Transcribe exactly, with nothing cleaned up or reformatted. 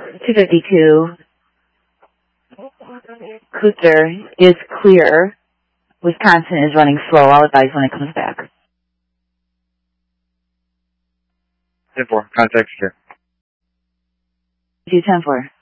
two fifty-two. Kuster is clear. Wisconsin is running slow. I'll advise when it comes back. ten four, contact secure. two ten four.